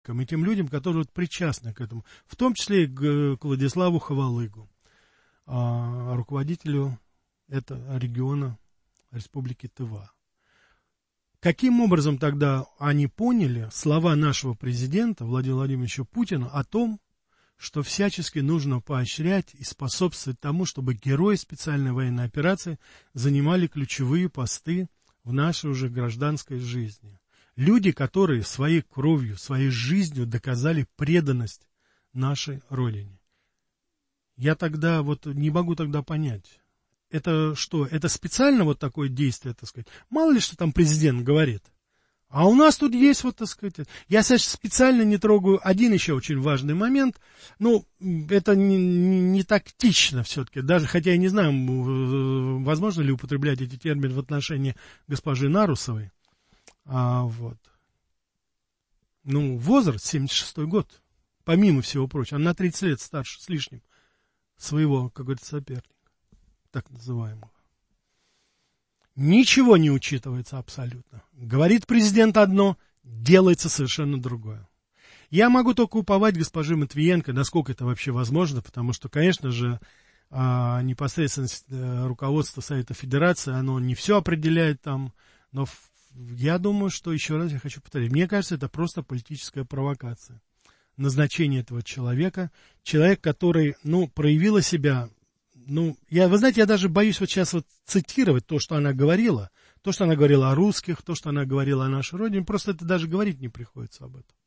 и тем людям, которые вот причастны к этому, в том числе и к Владиславу Ховалыгу, руководителю этого региона Республики Тыва. Каким образом тогда они поняли слова нашего президента Владимира Владимировича Путина о том, что всячески нужно поощрять и способствовать тому, чтобы герои специальной военной операции занимали ключевые посты в нашей уже гражданской жизни. Люди, которые своей кровью, своей жизнью доказали преданность нашей Родине. Я тогда вот не могу тогда понять. Это что? Это специально вот такое действие, так сказать? Мало ли, что там президент говорит. А у нас тут есть вот, так сказать... Я сейчас специально не трогаю один еще очень важный момент. Ну, это не тактично все-таки. Даже, хотя я не знаю, возможно ли употреблять эти термины в отношении госпожи Нарусовой. Вот. Ну, возраст, 76-й год. Помимо всего прочего. Она на 30 лет старше с лишним своего, как говорится, соперника. Так называемого. Ничего не учитывается абсолютно. Говорит президент одно, делается совершенно другое. Я могу только уповать госпоже Матвиенко, насколько это вообще возможно, потому что, конечно же, непосредственно руководство Совета Федерации, оно не все определяет там, но я думаю, что, еще раз я хочу повторить, мне кажется, это просто политическая провокация. Назначение этого человека, человек, который, проявила себя... вы знаете, я даже боюсь вот сейчас вот цитировать то, что она говорила о русских, то, что она говорила о нашей Родине, просто это даже говорить не приходится об этом.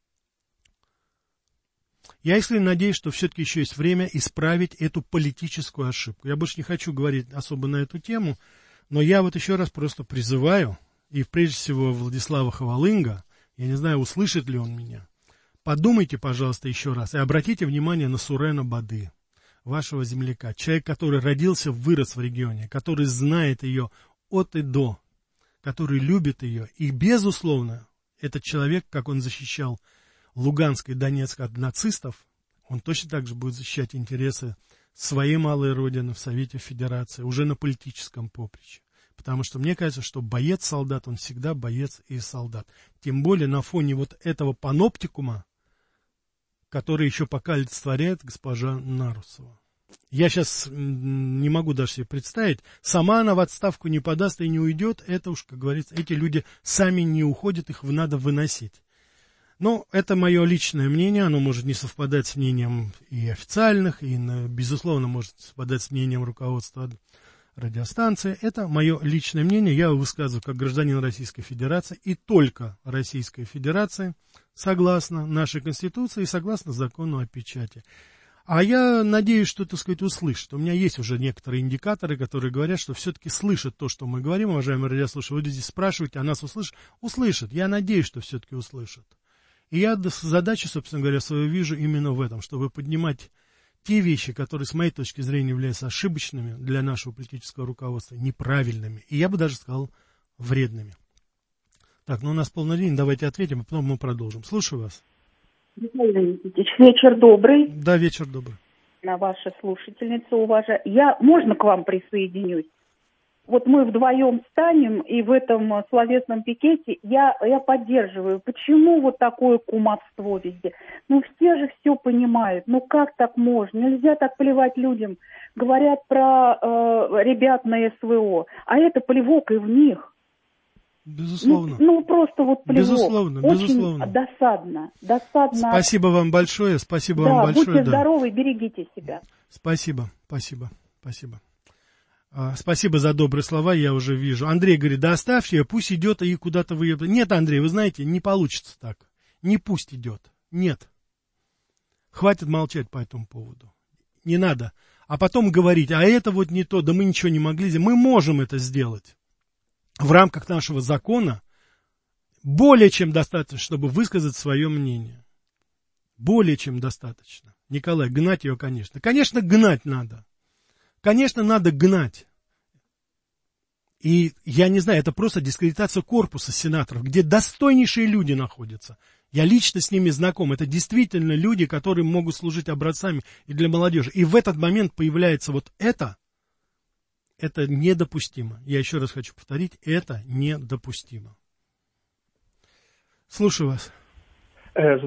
Я искренне надеюсь, что все-таки еще есть время исправить эту политическую ошибку. Я больше не хочу говорить особо на эту тему, но я вот еще раз просто призываю, и прежде всего Владислава Ховалынга, я не знаю, услышит ли он меня, подумайте, пожалуйста, еще раз, и обратите внимание на Сурена Бады, вашего земляка, человек, который родился, вырос в регионе, который знает ее от и до, который любит ее. И, безусловно, этот человек, как он защищал Луганск и Донецк от нацистов, он точно так же будет защищать интересы своей малой родины в Совете Федерации, уже на политическом поприще. Потому что мне кажется, что боец-солдат, он всегда боец и солдат. Тем более на фоне вот этого паноптикума, который еще пока олицетворяет госпожа Нарусова. Я сейчас не могу даже себе представить. Сама она в отставку не подаст и не уйдет. Это уж, как говорится, эти люди сами не уходят, их надо выносить. Но это мое личное мнение. Оно может не совпадать с мнением и официальных, и, безусловно, может совпадать с мнением руководства радиостанции. Это мое личное мнение. Я его высказываю как гражданин Российской Федерации и только Российской Федерации, согласно нашей Конституции и согласно закону о печати. А я надеюсь, что, так сказать, услышат. У меня есть уже некоторые индикаторы, которые говорят, что все-таки слышат то, что мы говорим, уважаемые радиослушатели. Вы здесь спрашиваете, а нас услышат? Услышат. Я надеюсь, что все-таки услышат. И я задачу, собственно говоря, свою вижу именно в этом, чтобы поднимать те вещи, которые, с моей точки зрения, являются ошибочными для нашего политического руководства, неправильными, и я бы даже сказал, вредными. Так, у нас полный день, давайте ответим, а потом мы продолжим. Слушаю вас. Михаил Никитич, вечер добрый. Да, вечер добрый. На ваша слушательница, можно к вам присоединюсь? Вот мы вдвоем станем, и в этом словесном пикете я поддерживаю. Почему вот такое кумовство везде? Все же все понимают. Как так можно? Нельзя так плевать людям. Говорят про ребят на СВО, а это плевок и в них. Безусловно. Просто вот плевок. Безусловно, очень безусловно. Досадно. Спасибо вам большое, будьте здоровы, берегите себя. Спасибо. Спасибо за добрые слова, я уже вижу. Андрей говорит, да оставьте ее, пусть идет и куда-то выедет. Нет, Андрей, вы знаете, не получится так. Не пусть идет. Нет. Хватит молчать по этому поводу. Не надо. А потом говорить, а это вот не то, да мы ничего не могли сделать. Мы можем это сделать. В рамках нашего закона более чем достаточно, чтобы высказать свое мнение. Более чем достаточно. Николай, гнать ее, конечно. Конечно, гнать надо. Конечно, надо гнать. И я не знаю, это просто дискредитация корпуса сенаторов, где достойнейшие люди находятся. Я лично с ними знаком. Это действительно люди, которые могут служить образцами и для молодежи. И в этот момент появляется вот это недопустимо. Я еще раз хочу повторить, это недопустимо. Слушаю вас.